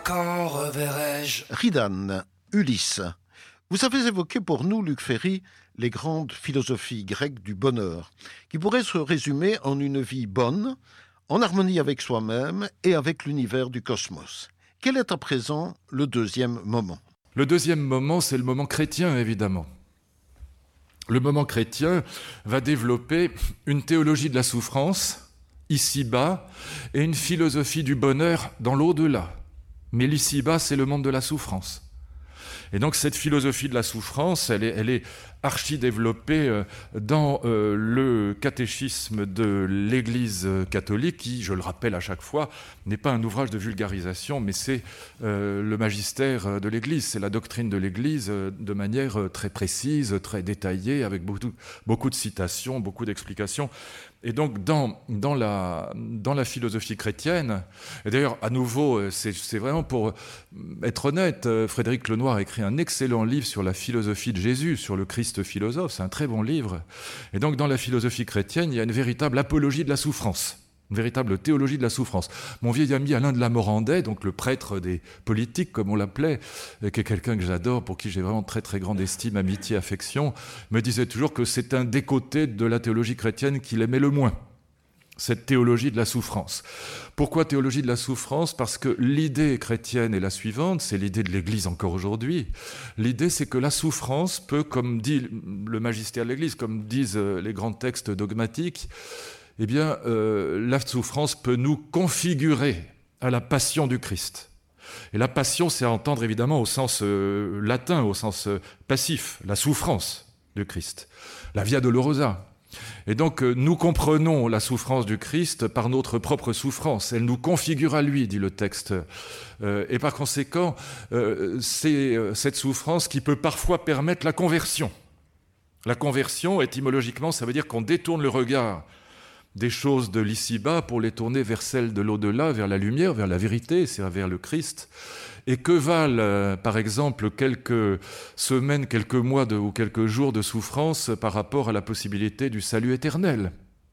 quand reverrai-je Ridan, Ulysse. Vous avez évoqué pour nous, Luc Ferry, les grandes philosophies grecques du bonheur, qui pourraient se résumer en une vie bonne, en harmonie avec soi-même et avec l'univers du cosmos. Quel est à présent le deuxième moment ? Le deuxième moment, c'est le moment chrétien, évidemment. Le moment chrétien va développer une théologie de la souffrance, ici-bas, et une philosophie du bonheur dans l'au-delà. Mais l'ici-bas, c'est le monde de la souffrance. Et donc cette philosophie de la souffrance, elle est archi-développée dans le catéchisme de l'Église catholique, qui, je le rappelle à chaque fois, n'est pas un ouvrage de vulgarisation, mais c'est le magistère de l'Église, c'est la doctrine de l'Église de manière très précise, très détaillée, avec beaucoup de citations, beaucoup d'explications. Et donc, dans la philosophie chrétienne, et d'ailleurs, à nouveau, c'est vraiment pour être honnête, Frédéric Lenoir a écrit un excellent livre sur la philosophie de Jésus, sur le Christ philosophe, c'est un très bon livre. Et donc, dans la philosophie chrétienne, il y a une véritable apologie de la souffrance, une véritable théologie de la souffrance. Mon vieil ami Alain de la Morandais, donc le prêtre des politiques, comme on l'appelait, qui est quelqu'un que j'adore, pour qui j'ai vraiment très très grande estime, amitié, affection, me disait toujours que c'est un des côtés de la théologie chrétienne qu'il aimait le moins, cette théologie de la souffrance. Pourquoi théologie de la souffrance ? Parce que l'idée chrétienne est la suivante, c'est l'idée de l'Église encore aujourd'hui. L'idée, c'est que la souffrance peut, comme dit le magistère de l'Église, comme disent les grands textes dogmatiques, eh bien, la souffrance peut nous configurer à la passion du Christ. Et la passion, c'est à entendre évidemment au sens latin, au sens passif, la souffrance du Christ, la via dolorosa. Et donc, nous comprenons la souffrance du Christ par notre propre souffrance. Elle nous configure à lui, dit le texte. Et par conséquent, c'est cette souffrance qui peut parfois permettre la conversion. La conversion, étymologiquement, ça veut dire qu'on détourne le regard des choses de l'ici-bas pour les tourner vers celles de l'au-delà, vers la lumière, vers la vérité, c'est vers le Christ. Et que valent, par exemple, quelques semaines, quelques mois ou quelques jours de souffrance par rapport à la possibilité du salut éternel ?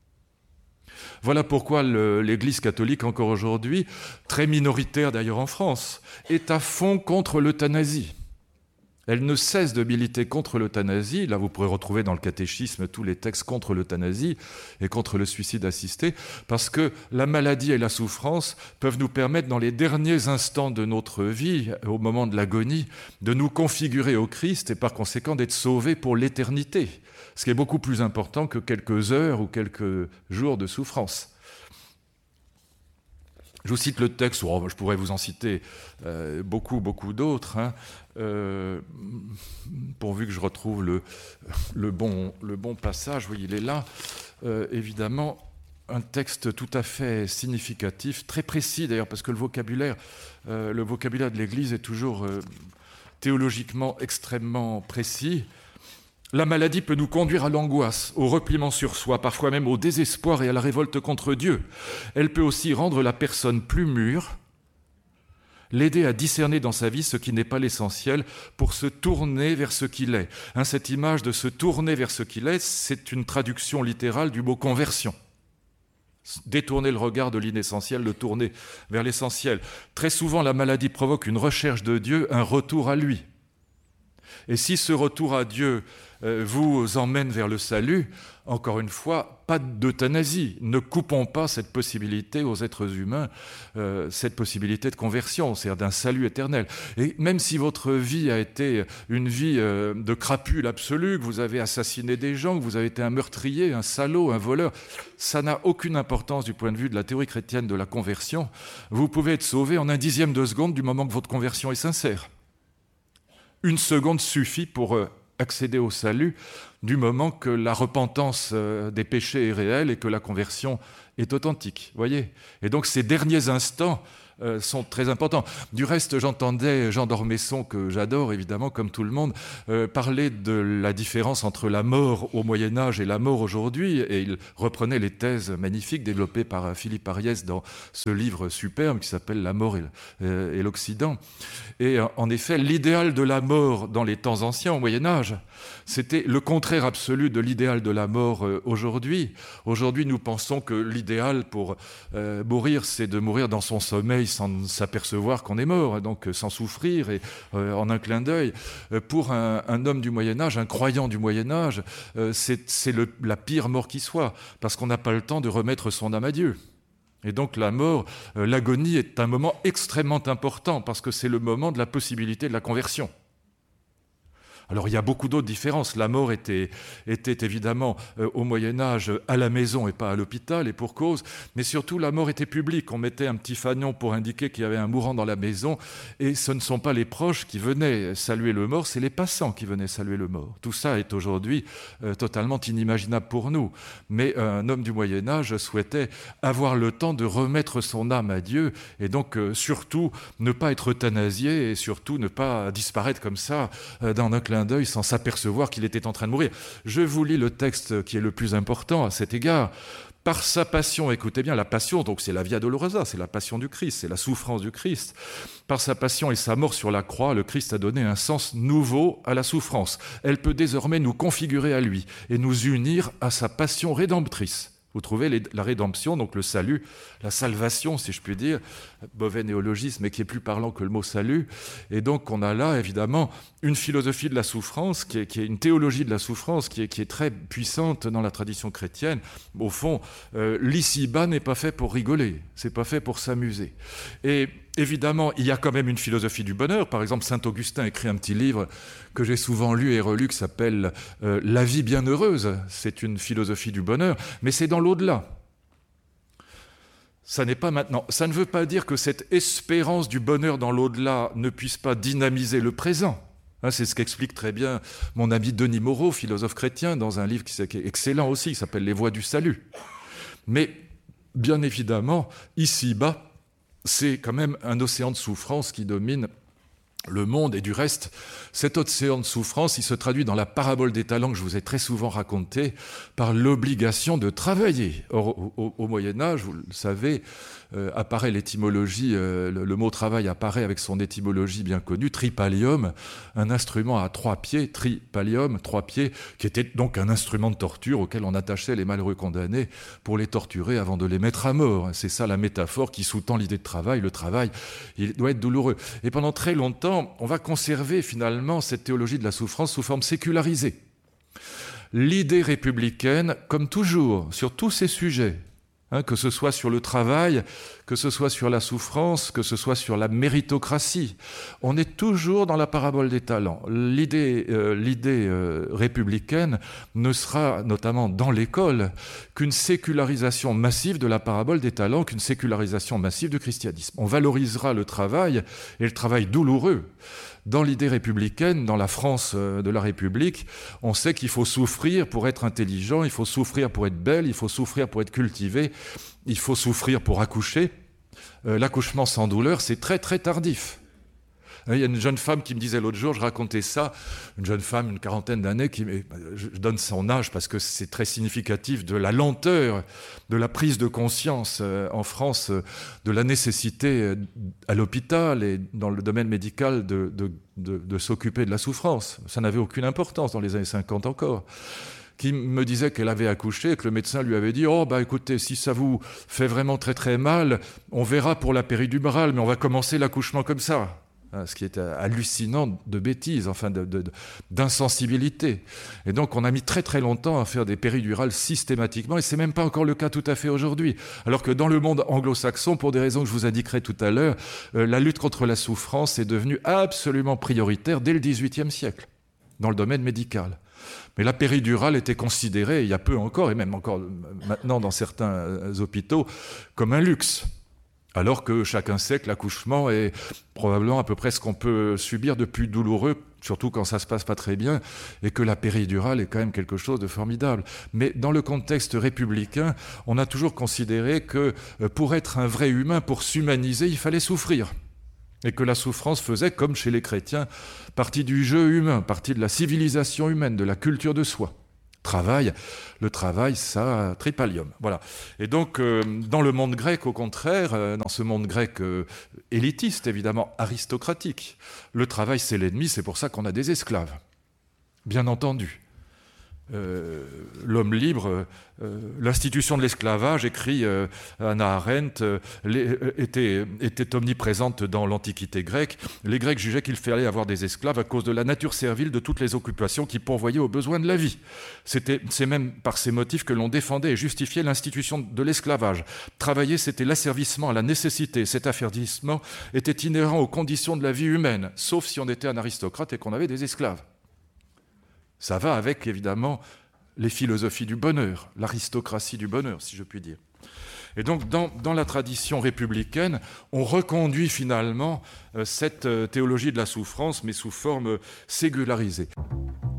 Voilà pourquoi l'Église catholique, encore aujourd'hui, très minoritaire d'ailleurs en France, est à fond contre l'euthanasie. Elle ne cesse de militer contre l'euthanasie. Là, vous pourrez retrouver dans le catéchisme tous les textes contre l'euthanasie et contre le suicide assisté, parce que la maladie et la souffrance peuvent nous permettre, dans les derniers instants de notre vie, au moment de l'agonie, de nous configurer au Christ et par conséquent d'être sauvés pour l'éternité, ce qui est beaucoup plus important que quelques heures ou quelques jours de souffrance. Je vous cite le texte, je pourrais vous en citer beaucoup d'autres, pourvu que je retrouve le bon passage. Oui, il est là. Évidemment, un texte tout à fait significatif, très précis d'ailleurs, parce que le vocabulaire de l'Église est toujours théologiquement extrêmement précis. La maladie peut nous conduire à l'angoisse, au repliement sur soi, parfois même au désespoir et à la révolte contre Dieu. Elle peut aussi rendre la personne plus mûre, l'aider à discerner dans sa vie ce qui n'est pas l'essentiel pour se tourner vers ce qu'il est. Cette image de se tourner vers ce qu'il est, c'est une traduction littérale du mot conversion. Détourner le regard de l'inessentiel, le tourner vers l'essentiel. Très souvent, la maladie provoque une recherche de Dieu, un retour à lui. Et si ce retour à Dieu vous emmène vers le salut, encore une fois, pas d'euthanasie. Ne coupons pas cette possibilité aux êtres humains, cette possibilité de conversion, c'est-à-dire d'un salut éternel. Et même si votre vie a été une vie de crapule absolue, que vous avez assassiné des gens, que vous avez été un meurtrier, un salaud, un voleur, ça n'a aucune importance du point de vue de la théorie chrétienne de la conversion. Vous pouvez être sauvé en un dixième de seconde du moment que votre conversion est sincère. Une seconde suffit pour accéder au salut du moment que la repentance des péchés est réelle et que la conversion est authentique. Voyez ? Et donc ces derniers instants sont très importants. Du reste, j'entendais Jean d'Ormesson, que j'adore évidemment comme tout le monde, parler de la différence entre la mort au Moyen-Âge et la mort aujourd'hui, et il reprenait les thèses magnifiques développées par Philippe Ariès dans ce livre superbe qui s'appelle « La mort et l'Occident ». Et en effet, l'idéal de la mort dans les temps anciens, au Moyen-Âge, c'était le contraire absolu de l'idéal de la mort aujourd'hui. Aujourd'hui, nous pensons que l'idéal pour mourir, c'est de mourir dans son sommeil sommeil sans s'apercevoir qu'on est mort, donc sans souffrir, et en un clin d'œil. Pour un homme du Moyen-Âge, un croyant du Moyen-Âge, c'est la pire mort qui soit, parce qu'on n'a pas le temps de remettre son âme à Dieu. Et donc la mort, l'agonie est un moment extrêmement important, parce que c'est le moment de la possibilité de la conversion. Alors il y a beaucoup d'autres différences. La mort était évidemment au Moyen-Âge à la maison et pas à l'hôpital, et pour cause, mais surtout la mort était publique. On mettait un petit fanion pour indiquer qu'il y avait un mourant dans la maison, et ce ne sont pas les proches qui venaient saluer le mort, c'est les passants qui venaient saluer le mort. Tout ça est aujourd'hui totalement inimaginable pour nous. Mais un homme du Moyen-Âge souhaitait avoir le temps de remettre son âme à Dieu, et donc surtout ne pas être euthanasié, et surtout ne pas disparaître comme ça dans un clin d'œil sans s'apercevoir qu'il était en train de mourir. Je vous lis le texte qui est le plus important à cet égard. Par sa passion, écoutez bien, la passion, donc c'est la Via Dolorosa, c'est la passion du Christ, c'est la souffrance du Christ. Par sa passion et sa mort sur la croix, le Christ a donné un sens nouveau à la souffrance. Elle peut désormais nous configurer à lui et nous unir à sa passion rédemptrice. Vous trouvez la rédemption, donc le salut, la salvation, si je puis dire, mauvais néologisme, mais qui est plus parlant que le mot salut. Et donc on a là, évidemment, une philosophie de la souffrance, qui est une théologie de la souffrance, qui est très puissante dans la tradition chrétienne. Au fond, l'ici-bas n'est pas fait pour rigoler, c'est pas fait pour s'amuser. Et évidemment, il y a quand même une philosophie du bonheur. Par exemple, saint Augustin écrit un petit livre que j'ai souvent lu et relu qui s'appelle « La vie bienheureuse ». C'est une philosophie du bonheur, mais c'est dans l'au-delà. Ça n'est pas maintenant. Ça ne veut pas dire que cette espérance du bonheur dans l'au-delà ne puisse pas dynamiser le présent. C'est ce qu'explique très bien mon ami Denis Moreau, philosophe chrétien, dans un livre qui est excellent aussi, qui s'appelle « Les voies du salut ». Mais bien évidemment, ici-bas, c'est quand même un océan de souffrance qui domine le monde, et du reste, cet océan de souffrance, il se traduit dans la parabole des talents que je vous ai très souvent racontée par l'obligation de travailler. Or, au Moyen-Âge, vous le savez, apparaît l'étymologie, le mot travail apparaît avec son étymologie bien connue, tripalium, un instrument à 3 pieds, tripalium, 3 pieds, qui était donc un instrument de torture auquel on attachait les malheureux condamnés pour les torturer avant de les mettre à mort. C'est ça la métaphore qui sous-tend l'idée de travail. Le travail, il doit être douloureux. Et pendant très longtemps, on va conserver finalement cette théologie de la souffrance sous forme sécularisée. L'idée républicaine, comme toujours, sur tous ces sujets, que ce soit sur le travail, que ce soit sur la souffrance, que ce soit sur la méritocratie, on est toujours dans la parabole des talents. L'idée républicaine ne sera, notamment dans l'école, qu'une sécularisation massive de la parabole des talents, qu'une sécularisation massive du christianisme. On valorisera le travail, et le travail douloureux. Dans l'idée républicaine, dans la France de la République, on sait qu'il faut souffrir pour être intelligent, il faut souffrir pour être belle, il faut souffrir pour être cultivé, il faut souffrir pour accoucher. L'accouchement sans douleur, c'est très très tardif. Il y a une jeune femme qui me disait l'autre jour, je racontais ça, une jeune femme, une quarantaine d'années, je donne son âge parce que c'est très significatif de la lenteur, de la prise de conscience en France, de la nécessité à l'hôpital et dans le domaine médical de s'occuper de la souffrance. Ça n'avait aucune importance dans les années 50 encore. Qui me disait qu'elle avait accouché et que le médecin lui avait dit « Oh, écoutez, si ça vous fait vraiment très très mal, on verra pour la péridurale, mais on va commencer l'accouchement comme ça. » Ce qui est hallucinant de bêtises, enfin d'insensibilité. Et donc on a mis très très longtemps à faire des péridurales systématiquement, et c'est même pas encore le cas tout à fait aujourd'hui. Alors que dans le monde anglo-saxon, pour des raisons que je vous indiquerai tout à l'heure, la lutte contre la souffrance est devenue absolument prioritaire dès le XVIIIe siècle, dans le domaine médical. Mais la péridurale était considérée, il y a peu encore, et même encore maintenant dans certains hôpitaux, comme un luxe. Alors que chacun sait que l'accouchement est probablement à peu près ce qu'on peut subir de plus douloureux, surtout quand ça se passe pas très bien, et que la péridurale est quand même quelque chose de formidable. Mais dans le contexte républicain, on a toujours considéré que pour être un vrai humain, pour s'humaniser, il fallait souffrir. Et que la souffrance faisait, comme chez les chrétiens, partie du jeu humain, partie de la civilisation humaine, de la culture de soi. Le travail, ça, tripalium. Voilà. Et donc, dans le monde grec, au contraire, dans ce monde grec élitiste, évidemment, aristocratique, le travail, c'est l'ennemi, c'est pour ça qu'on a des esclaves. Bien entendu. l'homme libre, l'institution de l'esclavage, écrit Hannah Arendt, était omniprésente dans l'Antiquité grecque. Les Grecs jugeaient qu'il fallait avoir des esclaves à cause de la nature servile de toutes les occupations qui pourvoyaient aux besoins de la vie. C'est même par ces motifs que l'on défendait et justifiait l'institution de l'esclavage. Travailler, c'était l'asservissement à la nécessité. Cet asservissement était inhérent aux conditions de la vie humaine, sauf si on était un aristocrate et qu'on avait des esclaves. Ça va avec, évidemment, les philosophies du bonheur, l'aristocratie du bonheur, si je puis dire. Et donc, dans la tradition républicaine, on reconduit finalement cette théologie de la souffrance, mais sous forme ségularisée.